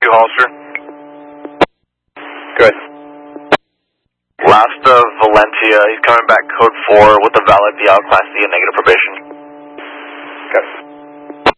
Hollister. Good. Last of Valentia, he's coming back code 4 with a valid DL Class C and negative probation. Okay.